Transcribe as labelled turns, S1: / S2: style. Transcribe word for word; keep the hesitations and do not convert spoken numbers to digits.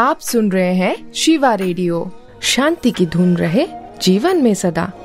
S1: आप सुन रहे हैं शिवा रेडियो। शांति की धुन रहे जीवन में सदा।